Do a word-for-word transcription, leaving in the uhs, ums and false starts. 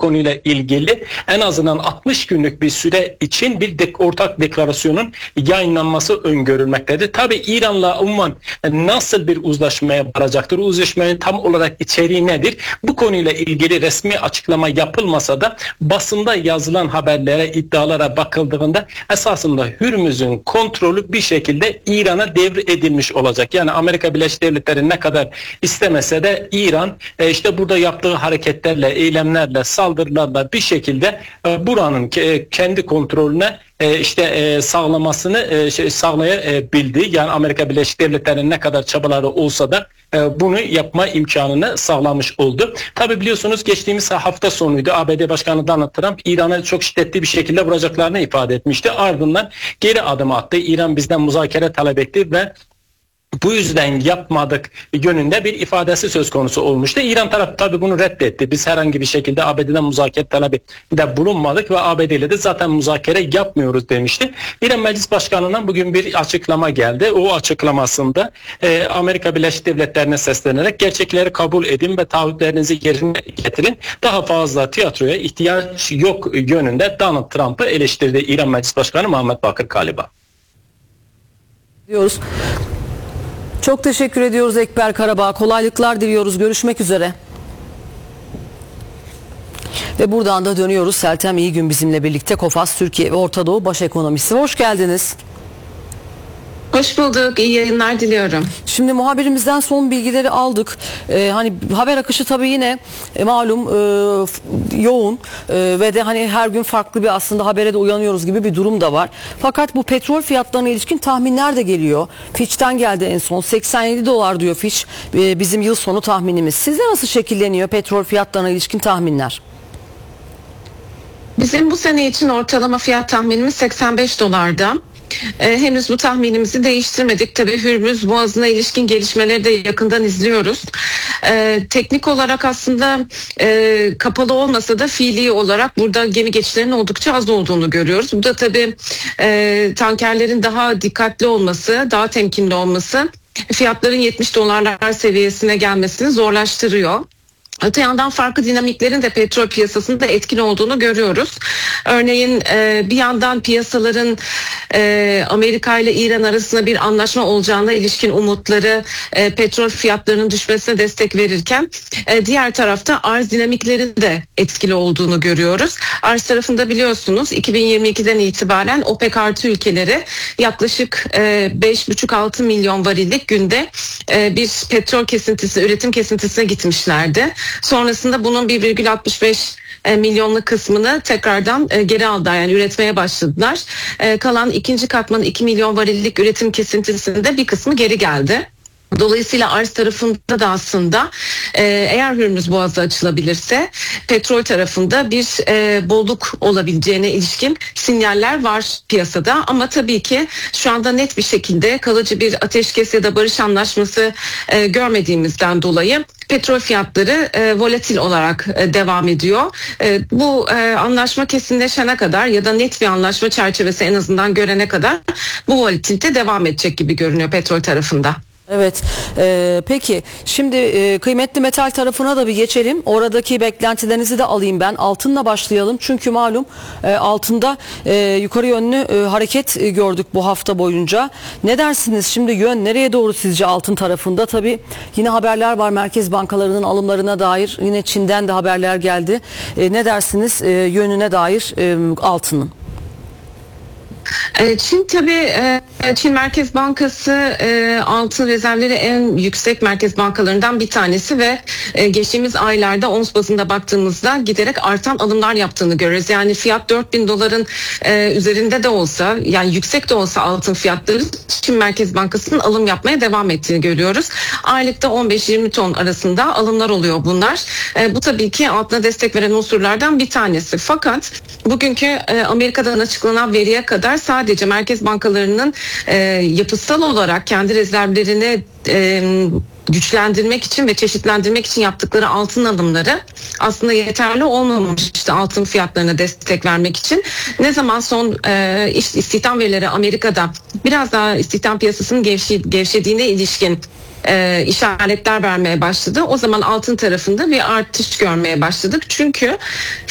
konuyla ilgili en azından altmış günlük bir süre için bir de, ortak deklarasyonun yayınlanması öngörülmektedir. Tabi İran'la umman nasıl bir uzlaşmaya varacaktır? Uzlaşmanın tam olarak içeriği nedir? Bu konuyla ilgili resmi açıklama yapılmasa da basında yazılan haberlere, iddialara bakıldığında esasında Hürmüz'ün kontrolü bir şekilde İran'a devredilmiş olacak. Yani Amerika Birleşik Devletleri ne kadar istemese de İran e, işte burada yaptığı hareketlerle, eylemlerle, saldırılarla bir şekilde e, buranın e, kendi kontrolüne e, işte e, sağlamasını e, şey, sağlayabildi. Yani Amerika Birleşik Devletleri'nin ne kadar çabaları olsa da e, bunu yapma imkanını sağlamış oldu. Tabi biliyorsunuz geçtiğimiz hafta sonuydu. A B D Başkanı Donald Trump İran'a çok şiddetli bir şekilde vuracaklarını ifade etmişti. Ardından geri adım attı. İran bizden muzakere talep etti ve bu yüzden yapmadık yönünde bir ifadesi söz konusu olmuştu. İran tarafı tabii bunu reddetti. Biz herhangi bir şekilde A B D'den muzakere talebinde bulunmadık ve A B D ile de zaten muzakere yapmıyoruz demişti. İran Meclis Başkanı'ndan bugün bir açıklama geldi. O açıklamasında e, Amerika Birleşik Devletleri'ne seslenerek gerçekleri kabul edin ve taahhütlerinizi yerine getirin. Daha fazla tiyatroya ihtiyaç yok yönünde Donald Trump'ı eleştirdi İran Meclis Başkanı Muhammed Bakır Kaliba. Diyoruz. Çok teşekkür ediyoruz Ekber Karabağ. Kolaylıklar diliyoruz. Görüşmek üzere. Ve buradan da dönüyoruz. Seltem İyigün bizimle birlikte. KOFAS Türkiye ve Orta Doğu Baş Ekonomisti. Hoş geldiniz. Hoş bulduk. İyi yayınlar diliyorum. Şimdi muhabirimizden son bilgileri aldık. Ee, hani haber akışı tabii yine e, malum e, yoğun e, ve de hani her gün farklı bir aslında habere de uyanıyoruz gibi bir durum da var. Fakat bu petrol fiyatlarına ilişkin tahminler de geliyor. Fitch'ten geldi en son. seksen yedi dolar diyor Fitch. E, bizim yıl sonu tahminimiz. Sizde nasıl şekilleniyor petrol fiyatlarına ilişkin tahminler? Bizim bu sene için ortalama fiyat tahminimiz seksen beş dolarda. Ee, henüz bu tahminimizi değiştirmedik. Tabii Hürmüz Boğazı'na ilişkin gelişmeleri de yakından izliyoruz. Ee, teknik olarak aslında e, kapalı olmasa da fiili olarak burada gemi geçişlerinin oldukça az olduğunu görüyoruz. Bu da tabii e, tankerlerin daha dikkatli olması, daha temkinli olması fiyatların yetmiş dolarlar seviyesine gelmesini zorlaştırıyor. Öte yandan farklı dinamiklerin de petrol piyasasında etkin olduğunu görüyoruz. Örneğin e, bir yandan piyasaların e, Amerika ile İran arasında bir anlaşma olacağına ilişkin umutları e, petrol fiyatlarının düşmesine destek verirken e, diğer tarafta arz dinamiklerin de etkili olduğunu görüyoruz. Arz tarafında biliyorsunuz iki bin yirmi ikiden itibaren OPEC artı ülkeleri yaklaşık e, beş buçuk altı milyon varillik günde e, bir petrol kesintisi, üretim kesintisine gitmişlerdi. Sonrasında bunun bir virgül altmış beş milyonluk kısmını tekrardan geri aldılar, yani üretmeye başladılar. Kalan ikinci katmanın iki milyon varillik üretim kesintisinde bir kısmı geri geldi. Dolayısıyla arz tarafında da aslında e, eğer Hürmüz Boğazı açılabilirse petrol tarafında bir e, bolluk olabileceğine ilişkin sinyaller var piyasada. Ama tabii ki şu anda net bir şekilde kalıcı bir ateşkes ya da barış anlaşması e, görmediğimizden dolayı petrol fiyatları e, volatil olarak e, devam ediyor. E, bu e, anlaşma kesinleşene kadar ya da net bir anlaşma çerçevesi en azından görene kadar bu volatilite devam edecek gibi görünüyor petrol tarafında. Evet. Ee, peki şimdi e, kıymetli metal tarafına da bir geçelim. Oradaki beklentilerinizi de alayım ben. Altınla başlayalım. Çünkü malum e, altında e, yukarı yönlü e, hareket e, gördük bu hafta boyunca. Ne dersiniz? Şimdi yön nereye doğru sizce altın tarafında? Tabii yine haberler var. Merkez bankalarının alımlarına dair. Yine Çin'den de haberler geldi. E, ne dersiniz e, yönüne dair e, altının? Çin tabii, Çin Merkez Bankası altın rezervleri en yüksek merkez bankalarından bir tanesi ve geçtiğimiz aylarda ons bazında baktığımızda giderek artan alımlar yaptığını görüyoruz. Yani fiyat dört bin doların üzerinde de olsa, yani yüksek de olsa altın fiyatları Çin Merkez Bankası'nın alım yapmaya devam ettiğini görüyoruz. Aylıkta on beş yirmi ton arasında alımlar oluyor bunlar. Bu tabii ki altına destek veren unsurlardan bir tanesi. Fakat bugünkü Amerika'dan açıklanan veriye kadar sadece merkez bankalarının e, yapısal olarak kendi rezervlerini e, güçlendirmek için ve çeşitlendirmek için yaptıkları altın alımları aslında yeterli olmamıştı altın fiyatlarına destek vermek için. Ne zaman son e, iş, istihdam verileri Amerika'da biraz daha istihdam piyasasının gevşe, gevşediğine ilişkin E, işaretler vermeye başladı. O zaman altın tarafında bir artış görmeye başladık. Çünkü